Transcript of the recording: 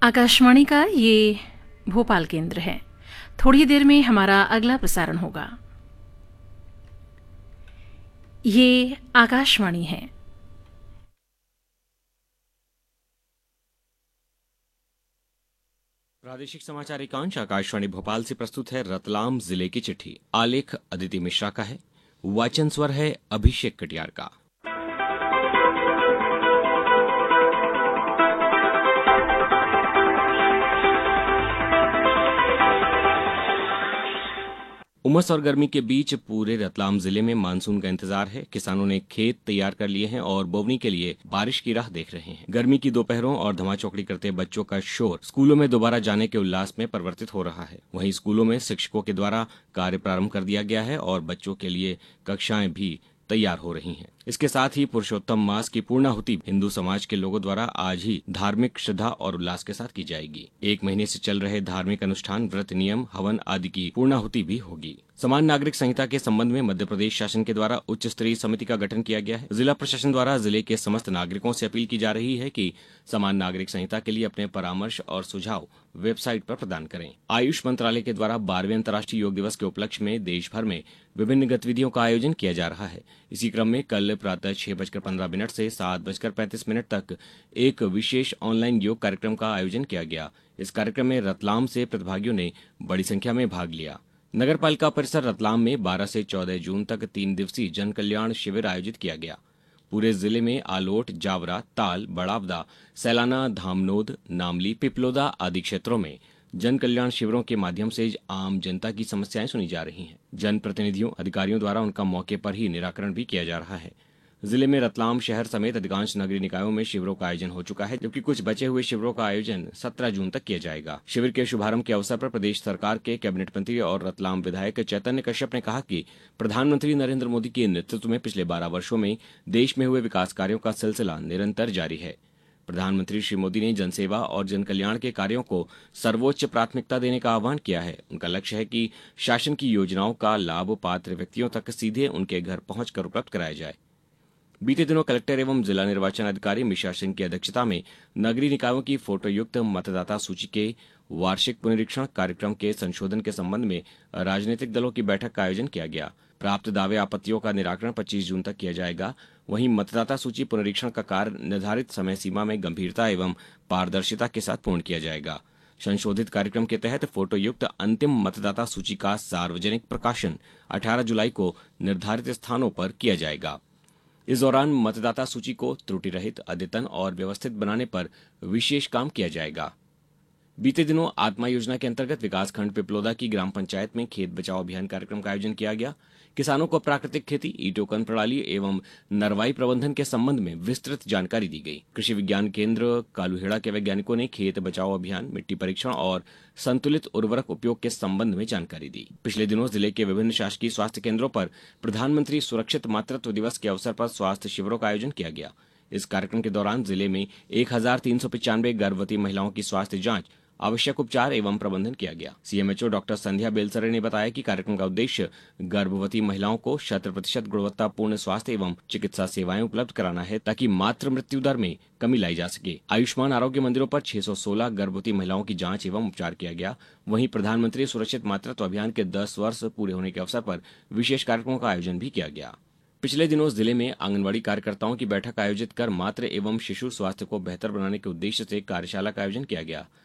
आकाशवाणी का ये भोपाल केंद्र है। थोड़ी देर में हमारा अगला प्रसारण होगा। ये आकाशवाणी है। प्रादेशिक समाचार एकांश आकाशवाणी भोपाल से प्रस्तुत है रतलाम जिले की चिट्ठी। आलेख अदिति मिश्रा का है, वाचन स्वर है अभिषेक कटियार का। उमस और गर्मी के बीच पूरे रतलाम जिले में मानसून का इंतजार है। किसानों ने खेत तैयार कर लिए हैं और बोवनी के लिए बारिश की राह देख रहे हैं। गर्मी की दोपहरों और धमाचौकड़ी करते बच्चों का शोर स्कूलों में दोबारा जाने के उल्लास में परिवर्तित हो रहा है। वहीं स्कूलों में शिक्षकों के द्वारा कार्य प्रारंभ कर दिया गया है और बच्चों के लिए कक्षाएं भी तैयार हो रही हैं। इसके साथ ही पुरुषोत्तम मास की पूर्णाहुति हिंदू समाज के लोगों द्वारा आज ही धार्मिक श्रद्धा और उल्लास के साथ की जाएगी। 1 महीने से चल रहे धार्मिक अनुष्ठान, व्रत, नियम, हवन आदि की पूर्णाहुति भी होगी। समान नागरिक संहिता के संबंध में मध्य प्रदेश शासन के द्वारा उच्च स्तरीय समिति का गठन किया गया है। जिला प्रशासन द्वारा जिले के समस्त नागरिकों से अपील की जा रही है कि समान नागरिक संहिता के लिए अपने परामर्श और सुझाव वेबसाइट पर प्रदान करें। आयुष मंत्रालय के द्वारा 12वें अंतर्राष्ट्रीय योग दिवस के उपलक्ष्य में देश भर में विभिन्न गतिविधियों का आयोजन किया जा रहा है। इसी क्रम में कल प्रातः 6:15 से 7:35 तक एक विशेष ऑनलाइन योग कार्यक्रम का आयोजन किया गया। इस कार्यक्रम में रतलाम से प्रतिभागियों ने बड़ी संख्या में भाग लिया। नगर पालिका परिसर रतलाम में 12 से 14 जून तक 3 दिवसीय जन कल्याण शिविर आयोजित किया गया। पूरे जिले में आलोट, जावरा, ताल, बड़ावदा, सैलाना, धामनोद, नामली, पिपलोदा आदि क्षेत्रों में जन कल्याण शिविरों के माध्यम से आम जनता की समस्याएं सुनी जा रही हैं। जनप्रतिनिधियों, अधिकारियों द्वारा उनका मौके पर ही निराकरण भी किया जा रहा है। जिले में रतलाम शहर समेत अधिकांश नगरीय निकायों में शिविरों का आयोजन हो चुका है, जबकि कुछ बचे हुए शिविरों का आयोजन 17 जून तक किया जाएगा। शिविर के शुभारंभ के अवसर पर प्रदेश सरकार के कैबिनेट मंत्री और रतलाम विधायक चैतन्य कश्यप ने कहा कि प्रधानमंत्री नरेंद्र मोदी के नेतृत्व में पिछले 12 वर्षों में देश में हुए विकास कार्यों का सिलसिला निरंतर जारी है। प्रधानमंत्री श्री मोदी ने जनसेवा और जन कल्याण के कार्यों को सर्वोच्च प्राथमिकता देने का आह्वान किया है। उनका लक्ष्य है कि शासन की योजनाओं का लाभ पात्र व्यक्तियों तक सीधे उनके घर पहुंचकर उपलब्ध कराया जाए। बीते दिनों कलेक्टर एवं जिला निर्वाचन अधिकारी मिशा सिंह की अध्यक्षता में नगरीय निकायों की फोटोयुक्त मतदाता सूची के वार्षिक पुनरीक्षण कार्यक्रम के संशोधन के संबंध में राजनीतिक दलों की बैठक का आयोजन किया गया। प्राप्त दावे आपत्तियों का निराकरण 25 जून तक किया जाएगा। वहीं मतदाता सूची पुनरीक्षण का कार्य निर्धारित समय सीमा में गंभीरता एवं पारदर्शिता के साथ पूर्ण किया जाएगा। संशोधित कार्यक्रम के तहत फोटोयुक्त अंतिम मतदाता सूची का सार्वजनिक प्रकाशन 18 जुलाई को निर्धारित स्थानों पर किया जाएगा। इस दौरान मतदाता सूची को त्रुटि रहित, अद्यतन और व्यवस्थित बनाने पर विशेष काम किया जाएगा। बीते दिनों आत्मा योजना के अंतर्गत विकासखंड पिपलोदा की ग्राम पंचायत में खेत बचाओ अभियान कार्यक्रम का आयोजन किया गया। किसानों को प्राकृतिक खेती, ई टोकन प्रणाली एवं नरवाई प्रबंधन के संबंध में विस्तृत जानकारी दी गई। कृषि विज्ञान केंद्र कालूहेड़ा के वैज्ञानिकों ने खेत बचाओ अभियान, मिट्टी परीक्षण और संतुलित उर्वरक उपयोग के संबंध में जानकारी दी। पिछले दिनों जिले के विभिन्न शासकीय स्वास्थ्य केंद्रों पर प्रधानमंत्री सुरक्षित मातृत्व दिवस के अवसर पर स्वास्थ्य शिविरों का आयोजन किया गया। इस कार्यक्रम के दौरान जिले में 1395 गर्भवती महिलाओं की स्वास्थ्य जांच, आवश्यक उपचार एवं प्रबंधन किया गया। सीएमएचओ डॉक्टर संध्या बेलसरे ने बताया कि कार्यक्रम का उद्देश्य गर्भवती महिलाओं को 100% गुणवत्तापूर्ण स्वास्थ्य एवं चिकित्सा सेवाएं उपलब्ध कराना है, ताकि मातृ मृत्यु दर में कमी लाई जा सके। आयुष्मान आरोग्य मंदिरों पर 616 गर्भवती महिलाओं की जांच एवं उपचार किया गया। वहीं प्रधानमंत्री सुरक्षित मातृत्व अभियान के 10 वर्ष पूरे होने के अवसर पर विशेष कार्यक्रमों का आयोजन भी किया गया। पिछले दिनों जिले में आंगनबाड़ी कार्यकर्ताओं की बैठक आयोजित कर मातृ एवं शिशु स्वास्थ्य को बेहतर बनाने के उद्देश्य से कार्यशाला का आयोजन किया गया।